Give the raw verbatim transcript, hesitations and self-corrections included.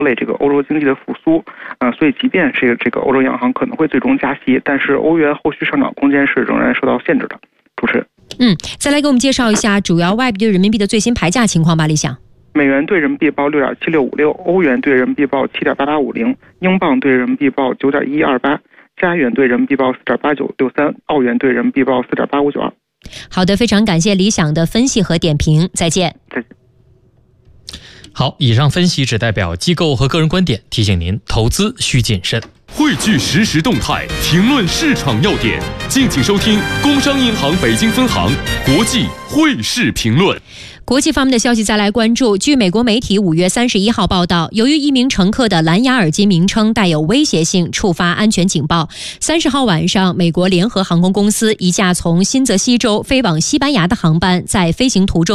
累这个欧洲经济的复苏。呃，所以即便是这个欧洲央行可能会最终加息，但是欧元后续上涨空间是仍然受到限制的。主持人， 嗯，再来给我们介绍一下主要外币对人民币的最新牌价情况吧，李想。 美元对人民币报六点七六五六，欧元对人民币报七点八八五零，英镑对人民币报九点一二八，加元对人民币报四点八九六三，澳元对人民币报四点八五九二。 好的，非常感谢李想的分析和点评，再见。 再见。 好，以上分析只代表机构和个人观点，提醒您投资需谨慎。 汇聚实时动态，评论市场要点，敬请收听工商银行北京分行国际汇市评论。 国际方面的消息再来关注。据美国媒体五月三十一号报道，由于一名乘客的蓝牙耳机名称带有威胁性，触发安全警报。三十号晚上，美国联合航空公司一架从新泽西州飞往西班牙的航班在飞行途中